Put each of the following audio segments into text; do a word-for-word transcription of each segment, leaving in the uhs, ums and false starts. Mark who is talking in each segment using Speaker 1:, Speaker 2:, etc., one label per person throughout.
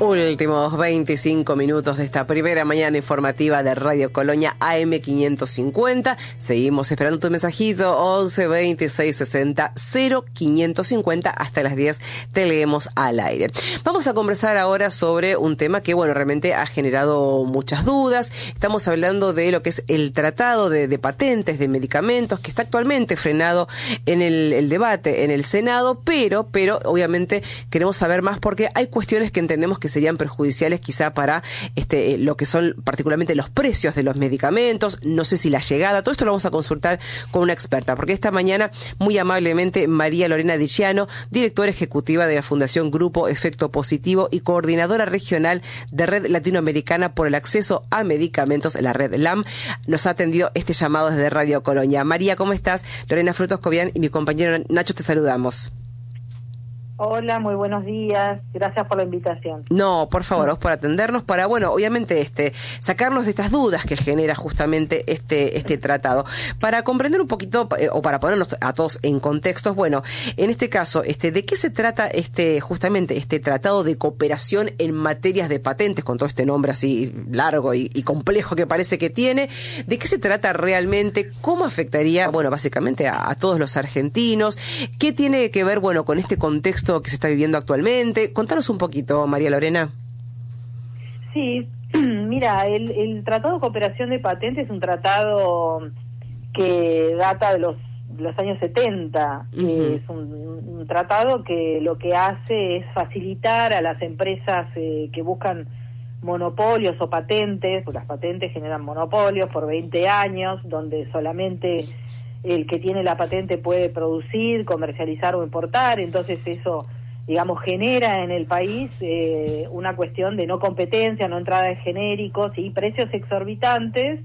Speaker 1: Últimos veinticinco minutos de esta primera mañana informativa de Radio Colonia A M quinientos cincuenta. Seguimos esperando tu mensajito once veintiséis sesenta cero quinientos cincuenta. Hasta las diez te leemos al aire. Vamos a conversar ahora sobre un tema que, bueno, realmente ha generado muchas dudas. Estamos hablando de lo que es el tratado de, de patentes de medicamentos, que está actualmente frenado en el, el debate en el Senado, pero, pero obviamente queremos saber más porque hay cuestiones que entendemos que serían perjudiciales quizá para este lo que son particularmente los precios de los medicamentos, no sé si la llegada, todo esto lo vamos a consultar con una experta, porque esta mañana muy amablemente María Lorena Diciano, directora ejecutiva de la Fundación Grupo Efecto Positivo y coordinadora regional de Red Latinoamericana por el Acceso a Medicamentos, la Red L A M, nos ha atendido este llamado desde Radio Colonia. María, ¿cómo estás? Lorena Frutos Cobian y mi compañero Nacho te saludamos.
Speaker 2: Hola, muy buenos días. Gracias por la invitación.
Speaker 1: No, por favor, vos por atendernos para, bueno, obviamente este sacarnos de estas dudas que genera justamente este este tratado. Para comprender un poquito eh, o para ponernos a todos en contextos, bueno, en este caso, este ¿de qué se trata este justamente este tratado de cooperación en materias de patentes con todo este nombre así largo y, y complejo que parece que tiene? ¿De qué se trata realmente? ¿Cómo afectaría, bueno, básicamente a, a todos los argentinos? ¿Qué tiene que ver, bueno, con este contexto que se está viviendo actualmente? Contanos un poquito, María Lorena.
Speaker 2: Sí, mira, el, el Tratado de Cooperación de Patentes es un tratado que data de los, de los años setenta. Uh-huh. Es un, un tratado que lo que hace es facilitar a las empresas eh, que buscan monopolios o patentes, porque las patentes generan monopolios por veinte años, donde solamente el que tiene la patente puede producir, comercializar o importar. Entonces eso, digamos, genera en el país eh, una cuestión de no competencia, no entrada de genéricos y precios exorbitantes,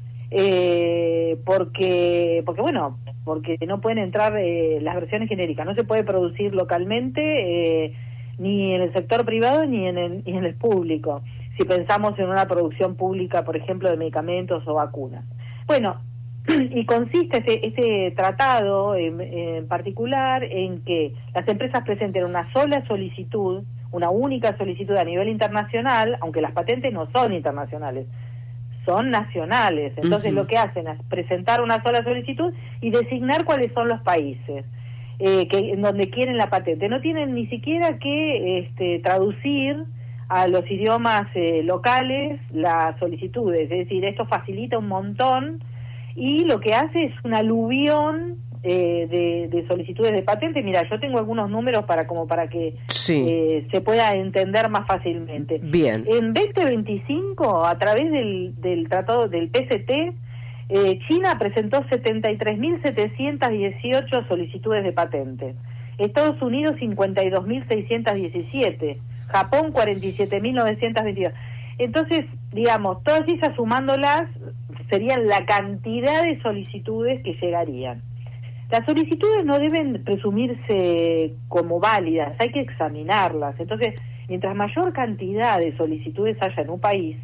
Speaker 2: eh, porque, porque bueno, porque no pueden entrar eh, las versiones genéricas, no se puede producir localmente eh, ni en el sector privado ni en el, ni en el público, si pensamos en una producción pública, por ejemplo, de medicamentos o vacunas. Bueno, y consiste ese, ese tratado en, en particular en que las empresas presenten una sola solicitud, una única solicitud a nivel internacional, aunque las patentes no son internacionales, son nacionales. Entonces uh-huh. lo que hacen es presentar una sola solicitud y designar cuáles son los países eh, que en donde quieren la patente. No tienen ni siquiera que este, traducir a los idiomas eh, locales las solicitudes, es decir, esto facilita un montón. Y lo que hace es un aluvión eh, de, de solicitudes de patente. Mira, yo tengo algunos números para como para que sí. eh, se pueda entender más fácilmente.
Speaker 1: Bien.
Speaker 2: En veinte veinticinco, a través del, del tratado del P C T, eh, China presentó setenta y tres mil setecientos dieciocho solicitudes de patente. Estados Unidos cincuenta y dos mil seiscientos diecisiete. Japón cuarenta y siete mil novecientos veintidós. Entonces, digamos, todas esas sumándolas serían la cantidad de solicitudes que llegarían. Las solicitudes no deben presumirse como válidas, hay que examinarlas. Entonces, mientras mayor cantidad de solicitudes haya en un país,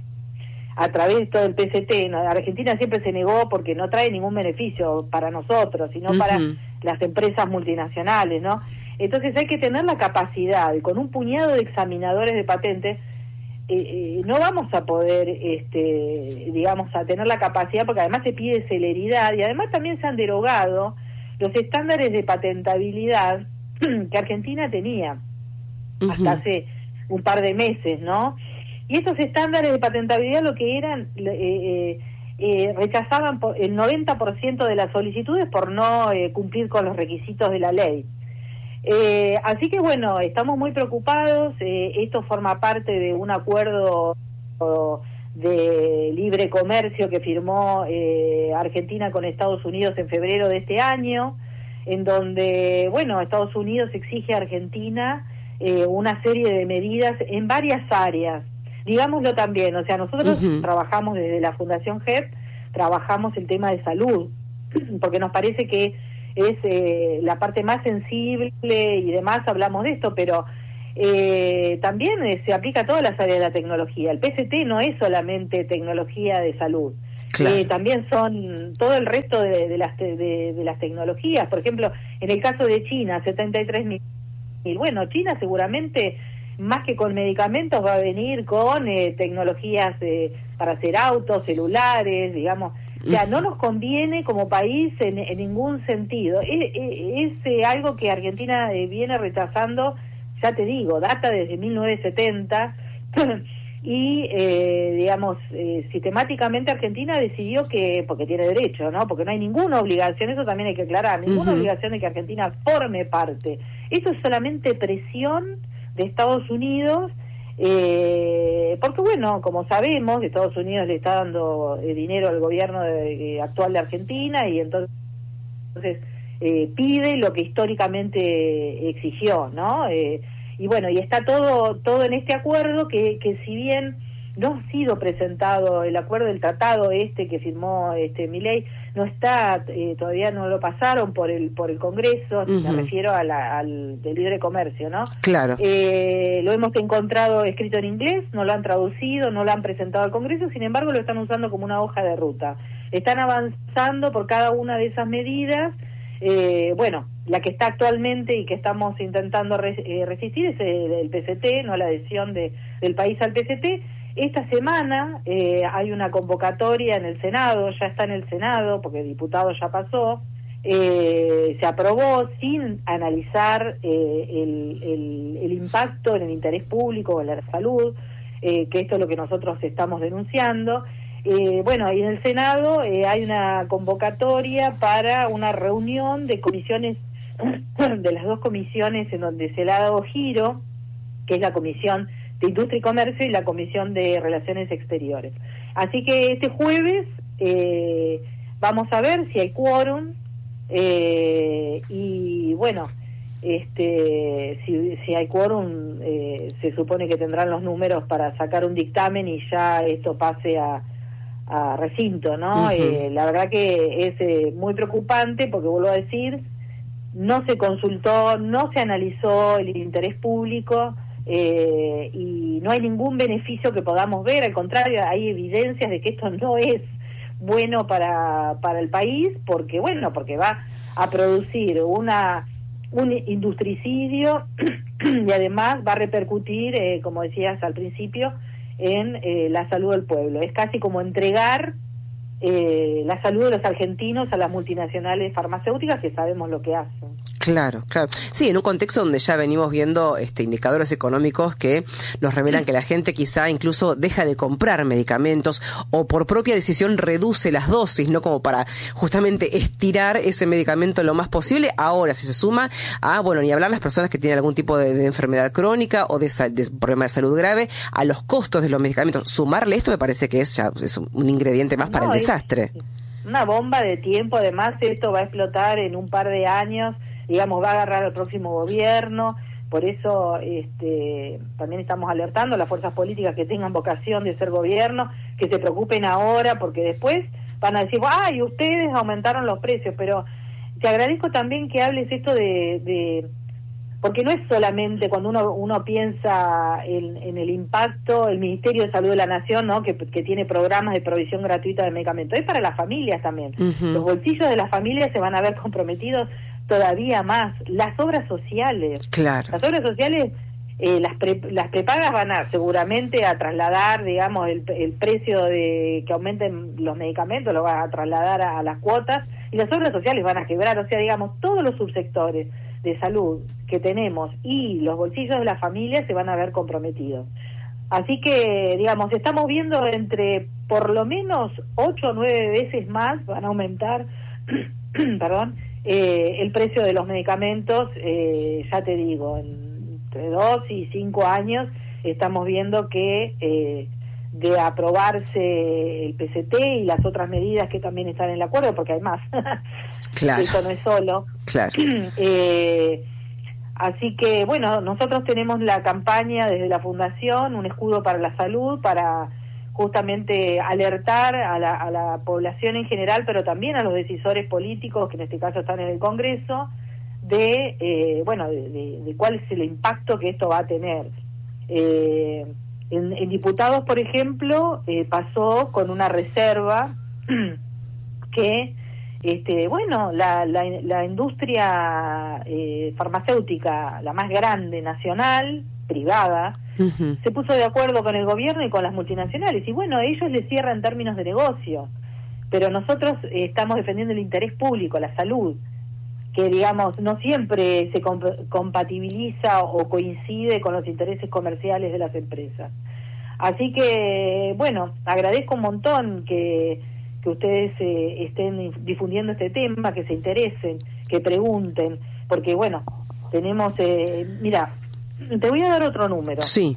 Speaker 2: a través de todo el P C T, ¿no? Argentina siempre se negó porque no trae ningún beneficio para nosotros, sino uh-huh. para las empresas multinacionales, ¿no? Entonces hay que tener la capacidad, con un puñado de examinadores de patentes, Eh, eh, no vamos a poder, este, digamos, a tener la capacidad, porque además se pide celeridad y además también se han derogado los estándares de patentabilidad que Argentina tenía uh-huh. hasta hace un par de meses, ¿no? Y esos estándares de patentabilidad lo que eran, eh, eh, eh, rechazaban por el noventa por ciento de las solicitudes por no eh, cumplir con los requisitos de la ley. Eh, así que bueno, estamos muy preocupados. Eh, esto forma parte de un acuerdo de libre comercio que firmó eh, Argentina con Estados Unidos en febrero de este año, en donde, bueno, Estados Unidos exige a Argentina eh, una serie de medidas en varias áreas. Digámoslo también, o sea, nosotros uh-huh. trabajamos desde la Fundación G E P, trabajamos el tema de salud, porque nos parece que es eh, la parte más sensible y demás, hablamos de esto, pero eh, también eh, se aplica a todas las áreas de la tecnología. El P C T no es solamente tecnología de salud, claro. eh, también son todo el resto de, de, las te, de, de las tecnologías. Por ejemplo, en el caso de China, setenta y tres mil. Bueno, China seguramente más que con medicamentos va a venir con eh, tecnologías eh, para hacer autos, celulares, digamos. O sea, no nos conviene como país en, en ningún sentido. Es, es, es eh, algo que Argentina eh, viene rechazando, ya te digo, data desde mil novecientos setenta y, eh, digamos, eh, sistemáticamente Argentina decidió que, porque tiene derecho, ¿no? Porque no hay ninguna obligación, eso también hay que aclarar, ninguna uh-huh. obligación de que Argentina forme parte. Eso es solamente presión de Estados Unidos, eh, porque bueno, como sabemos, Estados Unidos le está dando eh, dinero al gobierno de, eh, actual de Argentina y entonces, entonces eh, pide lo que históricamente exigió, ¿no? Eh, y bueno, y está todo todo en este acuerdo que, que si bien no ha sido presentado el acuerdo del tratado este que firmó este Milei, no está, eh, todavía no lo pasaron por el por el Congreso, uh-huh. me refiero a la, al de libre comercio, ¿no?
Speaker 1: Claro.
Speaker 2: Eh, lo hemos encontrado escrito en inglés, no lo han traducido, no lo han presentado al Congreso, sin embargo lo están usando como una hoja de ruta. Están avanzando por cada una de esas medidas. Eh, bueno, la que está actualmente y que estamos intentando re, eh, resistir es el, el P C T, no la adhesión de, del país al P C T. Esta semana eh, hay una convocatoria en el Senado, ya está en el Senado, porque el diputado ya pasó, eh, se aprobó sin analizar eh, el, el, el impacto en el interés público, en la salud, eh, que esto es lo que nosotros estamos denunciando. Eh, bueno, y en el Senado eh, hay una convocatoria para una reunión de comisiones, de las dos comisiones en donde se le ha dado giro, que es la Comisión de Industria y Comercio y la Comisión de Relaciones Exteriores. Así que este jueves eh, vamos a ver si hay quórum eh, y bueno, este si, si hay quórum eh, se supone que tendrán los números para sacar un dictamen y ya esto pase a, a recinto, ¿no? Uh-huh. Eh, la verdad que es eh, muy preocupante porque, vuelvo a decir, no se consultó, no se analizó el interés público. Eh, y no hay ningún beneficio que podamos ver, al contrario, hay evidencias de que esto no es bueno para, para el país, porque bueno, porque va a producir una un industricidio y además va a repercutir, eh, como decías al principio, en eh, la salud del pueblo. Es casi como entregar eh, la salud de los argentinos a las multinacionales farmacéuticas que sabemos lo que hacen.
Speaker 1: Claro, claro. Sí, en un contexto donde ya venimos viendo este indicadores económicos que nos revelan que la gente quizá incluso deja de comprar medicamentos o por propia decisión reduce las dosis, ¿no? Como para justamente estirar ese medicamento lo más posible. Ahora, si se suma a, bueno, ni hablar las personas que tienen algún tipo de, de enfermedad crónica o de, sal, de problema de salud grave, a los costos de los medicamentos. Sumarle esto me parece que es ya es un ingrediente más para no, el desastre.
Speaker 2: Una bomba de tiempo, además esto va a explotar en un par de años. Digamos, va a agarrar al próximo gobierno, por eso este, también estamos alertando a las fuerzas políticas que tengan vocación de ser gobierno, que se preocupen ahora, porque después van a decir, ¡ay, ustedes aumentaron los precios! Pero te agradezco también que hables esto de... de porque no es solamente cuando uno uno piensa en, en el impacto, el Ministerio de Salud de la Nación, ¿no? que, que tiene programas de provisión gratuita de medicamentos, es para las familias también. Uh-huh. Los bolsillos de las familias se van a ver comprometidos todavía más. Las obras sociales,
Speaker 1: claro.
Speaker 2: las obras sociales, eh, las pre, las prepagas van a seguramente a trasladar, digamos, el, el precio de que aumenten los medicamentos, lo van a trasladar a, a las cuotas, y las obras sociales van a quebrar. O sea, digamos, todos los subsectores de salud que tenemos y los bolsillos de las familias se van a ver comprometidos. Así que, digamos, estamos viendo entre por lo menos ocho o nueve veces más van a aumentar, perdón, Eh, el precio de los medicamentos, eh, ya te digo, entre dos y cinco años estamos viendo que eh, de aprobarse el P C T y las otras medidas que también están en el acuerdo, porque hay más,
Speaker 1: claro.
Speaker 2: Eso no es solo.
Speaker 1: Claro.
Speaker 2: Eh, así que, bueno, nosotros tenemos la campaña desde la Fundación, Un Escudo para la Salud, para justamente alertar a la, a la población en general, pero también a los decisores políticos, que en este caso están en el Congreso, de, eh, bueno, de, de, de cuál es el impacto que esto va a tener. Eh, en, en diputados, por ejemplo, eh, pasó con una reserva que, este, bueno, la, la, la industria eh, farmacéutica, la más grande nacional, privada,
Speaker 1: uh-huh.
Speaker 2: se puso de acuerdo con el gobierno y con las multinacionales. Y bueno, ellos les cierran términos de negocio, pero nosotros eh, estamos defendiendo el interés público, la salud, que digamos no siempre se comp- compatibiliza o coincide con los intereses comerciales de las empresas. Así que, bueno, agradezco un montón que, que ustedes eh, estén difundiendo este tema, que se interesen, que pregunten, porque bueno, tenemos, eh, mira, te voy a dar otro número.
Speaker 1: Sí.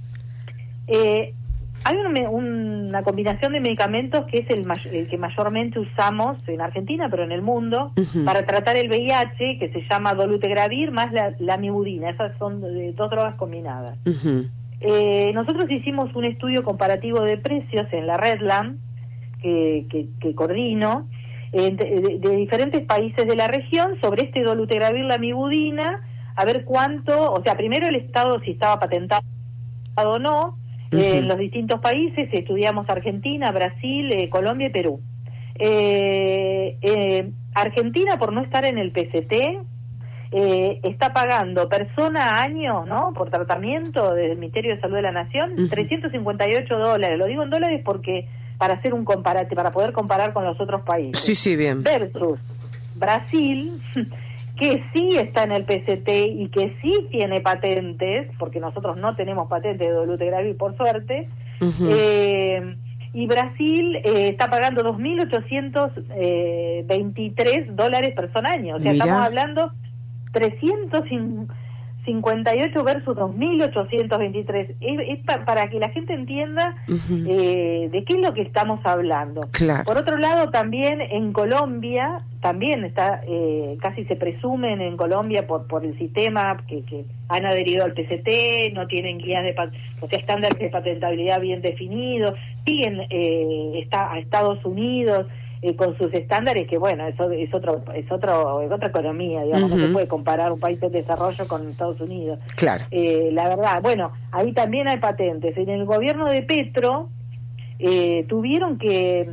Speaker 2: Eh, hay una, una combinación de medicamentos que es el, may- el que mayormente usamos en Argentina, pero en el mundo, uh-huh. para tratar el V I H, que se llama dolutegravir más la, la amibudina. Esas son de, dos drogas combinadas.
Speaker 1: Uh-huh.
Speaker 2: Eh, nosotros hicimos un estudio comparativo de precios en la Redland, que, que, que coordino, eh, de, de diferentes países de la región, sobre este dolutegravir, la amibudina, a ver cuánto, o sea, primero el estado si estaba patentado o no, uh-huh. eh, en los distintos países, estudiamos Argentina, Brasil, eh, Colombia y Perú. Eh, eh, Argentina, por no estar en el P C T, eh, está pagando persona a año, ¿no?, por tratamiento del Ministerio de Salud de la Nación, uh-huh. trescientos cincuenta y ocho dólares. Lo digo en dólares porque para hacer un comparate, para poder comparar con los otros países.
Speaker 1: Sí, sí, bien.
Speaker 2: Versus Brasil, que sí está en el P C T y que sí tiene patentes, porque nosotros no tenemos patentes de dolutegravir, por suerte, uh-huh. eh, y Brasil eh, está pagando dos mil ochocientos veintitrés dólares persona año. O sea,
Speaker 1: Mirá.
Speaker 2: estamos hablando trescientos cincuenta y ocho versus dos mil ochocientos veintitrés. Es, es pa, para que la gente entienda uh-huh. eh, de qué es lo que estamos hablando.
Speaker 1: Claro.
Speaker 2: Por otro lado, también en Colombia, también está, eh, casi se presumen en Colombia por por el sistema que, que han adherido al P C T, no tienen guías de, o sea, estándares de patentabilidad bien definidos, siguen eh, está a Estados Unidos Eh, con sus estándares, que bueno, eso es otro es otro es otra economía, digamos, uh-huh. no se puede comparar un país en desarrollo con Estados Unidos.
Speaker 1: Claro.
Speaker 2: Eh, la verdad, bueno, ahí también hay patentes. En el gobierno de Petro eh, tuvieron que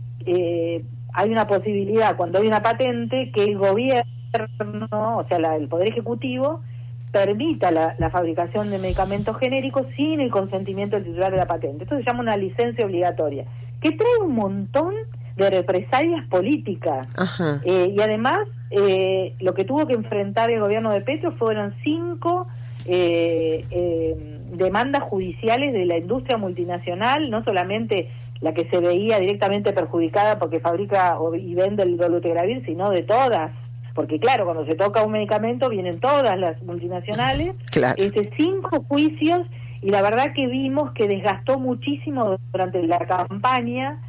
Speaker 2: eh, hay una posibilidad cuando hay una patente que el gobierno, o sea, la, el Poder Ejecutivo permita la, la fabricación de medicamentos genéricos sin el consentimiento del titular de la patente. Esto se llama una licencia obligatoria, que trae un montón de represalias políticas.
Speaker 1: Ajá.
Speaker 2: Eh, y además eh, lo que tuvo que enfrentar el gobierno de Petro fueron cinco eh, eh, demandas judiciales de la industria multinacional, no solamente la que se veía directamente perjudicada porque fabrica y vende el dolutegravir, sino de todas, porque claro, cuando se toca un medicamento vienen todas las multinacionales.
Speaker 1: Claro.
Speaker 2: Este, cinco juicios, y la verdad que vimos que desgastó muchísimo durante la campaña.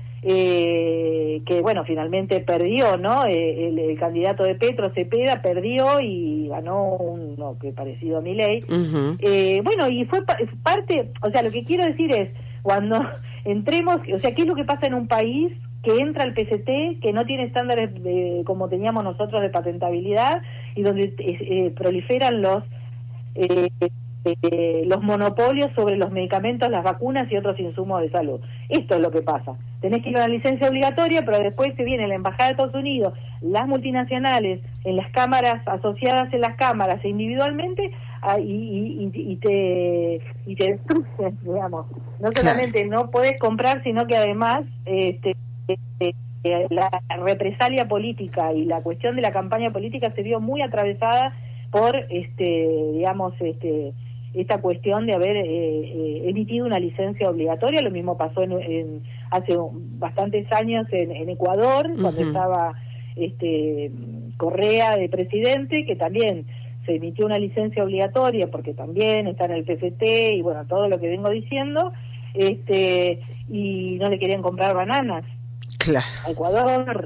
Speaker 2: Eh, que bueno, finalmente perdió, ¿no? Eh, el, el candidato de Petro, Cepeda, perdió y ganó uno que parecido a Milei.
Speaker 1: Uh-huh.
Speaker 2: Eh, bueno, y fue pa- parte, o sea, lo que quiero decir es, cuando entremos, o sea, ¿qué es lo que pasa en un país que entra al P C T, que no tiene estándares de, como teníamos nosotros de patentabilidad, y donde eh, eh, proliferan los... Eh, Eh, los monopolios sobre los medicamentos, las vacunas y otros insumos de salud? Esto es lo que pasa. Tenés que ir a una licencia obligatoria, pero después se viene la Embajada de Estados Unidos, las multinacionales, en las cámaras, asociadas en las cámaras e individualmente, ah, y, y, y te y te destruyen, digamos. No solamente claro. no podés comprar, sino que además este, este, la represalia política y la cuestión de la campaña política se vio muy atravesada por, este digamos, este esta cuestión de haber eh, eh, emitido una licencia obligatoria. Lo mismo pasó en, en hace bastantes años en, en Ecuador, uh-huh. cuando estaba este Correa de presidente, que también se emitió una licencia obligatoria porque también está en el P C T y bueno, todo lo que vengo diciendo, este y no le querían comprar bananas
Speaker 1: claro.
Speaker 2: a Ecuador.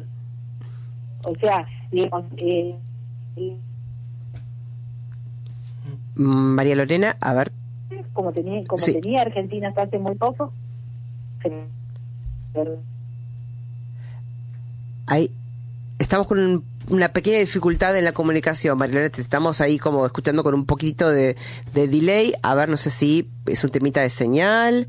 Speaker 2: O sea, digamos, eh,
Speaker 1: María Lorena, a ver.
Speaker 2: Como tenía, como
Speaker 1: sí.
Speaker 2: tenía Argentina hasta hace muy poco.
Speaker 1: Ahí estamos con un, una pequeña dificultad en la comunicación, María Lorena. Estamos ahí como escuchando con un poquito de, de delay. A ver, no sé si es un temita de señal.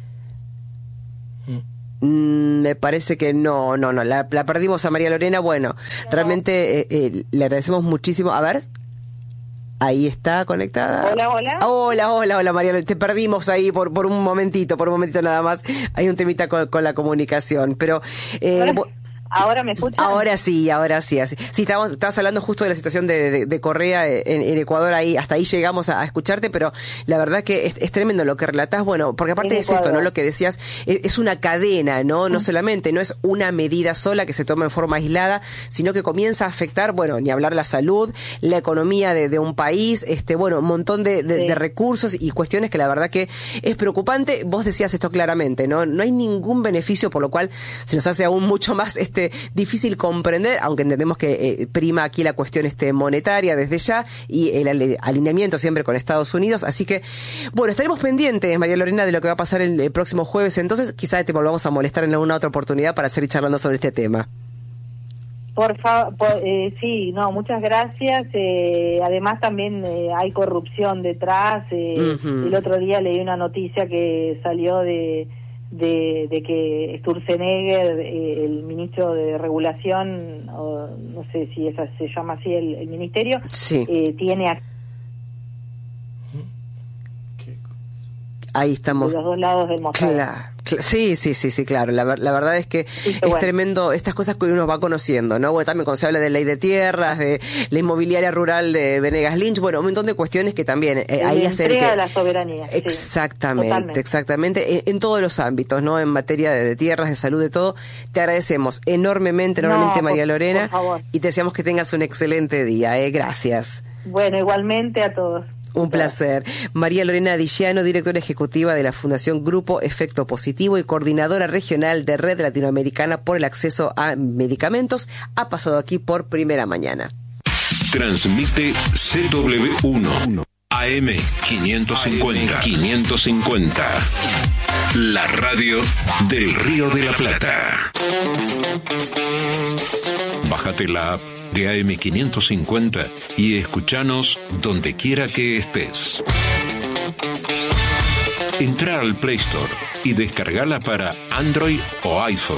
Speaker 1: Mm, me parece que no, no, no. La, la perdimos a María Lorena. Bueno, no. realmente eh, eh, le agradecemos muchísimo. A ver. Ahí está conectada.
Speaker 2: Hola, hola.
Speaker 1: Hola, hola, hola, María. Te perdimos ahí por por un momentito, por un momentito nada más. Hay un temita con, con la comunicación, pero... Eh,
Speaker 2: Hola. ¿Ahora me escuchan?
Speaker 1: Ahora sí, ahora sí. Así. Sí, estábamos, estabas hablando justo de la situación de, de, de Correa en, en Ecuador, ahí hasta ahí llegamos a, a escucharte, pero la verdad que es, es tremendo lo que relatás, bueno, porque aparte es esto, ¿no? Lo que decías, es, es una cadena, ¿no? No solamente, no es una medida sola que se toma en forma aislada, sino que comienza a afectar, bueno, ni hablar la salud, la economía de, de un país, este, bueno, un montón de, de, sí. de recursos y cuestiones que la verdad que es preocupante. Vos decías esto claramente, ¿no? No hay ningún beneficio, por lo cual se nos hace aún mucho más, este, difícil comprender, aunque entendemos que eh, prima aquí la cuestión este monetaria desde ya y el ale- alineamiento siempre con Estados Unidos, así que bueno, estaremos pendientes, María Lorena, de lo que va a pasar el, el próximo jueves, entonces quizás te volvamos a molestar en alguna otra oportunidad para seguir charlando sobre este tema.
Speaker 2: Por favor, eh, sí, no, muchas gracias. Eh, además también eh, hay corrupción detrás. Eh, uh-huh. El otro día leí una noticia que salió de De, de que Sturzenegger, eh, el ministro de Regulación, o no sé si esa se llama así el, el ministerio,
Speaker 1: sí.
Speaker 2: eh, tiene a...
Speaker 1: Ahí estamos.
Speaker 2: De los dos lados del mostrador.
Speaker 1: Claro, claro. Sí, sí, sí, sí, claro. La, la verdad es que sí, es bueno. tremendo estas cosas que uno va conociendo, ¿no? Bueno, también cuando se habla de ley de tierras, de la inmobiliaria rural de Venegas Lynch, bueno, un montón de cuestiones que también eh, ahí hacen que...
Speaker 2: de la soberanía.
Speaker 1: Exactamente, sí, exactamente. En, en todos los ámbitos, ¿no? En materia de, de tierras, de salud, de todo. Te agradecemos enormemente, enormemente, no, María por, Lorena.
Speaker 2: Por favor.
Speaker 1: Y te deseamos que tengas un excelente día, ¿eh? Gracias.
Speaker 2: Bueno, igualmente a todos.
Speaker 1: Un placer. María Lorena Dillano, directora ejecutiva de la Fundación Grupo Efecto Positivo y coordinadora regional de Red Latinoamericana por el Acceso a Medicamentos, ha pasado aquí por Primera Mañana.
Speaker 3: Transmite C W uno, A M quinientos cincuenta. quinientos cincuenta. La radio del Río de la Plata. Bájate la app de A M quinientos cincuenta y escuchanos donde quiera que estés. Entra al Play Store y descargala para Android o iPhone.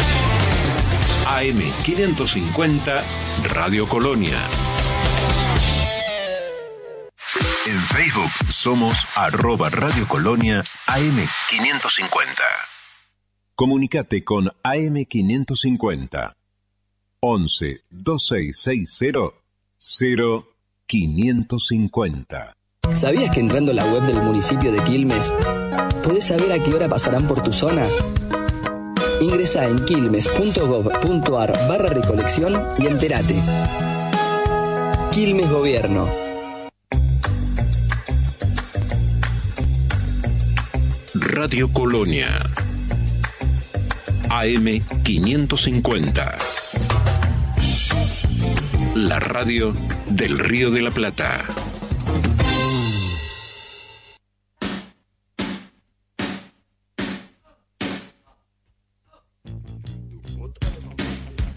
Speaker 3: A M quinientos cincuenta Radio Colonia. En Facebook somos arroba Radio Colonia A M quinientos cincuenta. Comunicate con A M quinientos cincuenta. once, veintiséis sesenta, cero quinientos cincuenta.
Speaker 4: ¿Sabías que entrando a la web del municipio de Quilmes podés saber a qué hora pasarán por tu zona? Ingresa en quilmes.gov.ar barra recolección y entérate. Quilmes Gobierno.
Speaker 3: Radio Colonia A M quinientos cincuenta. La radio del Río de la Plata.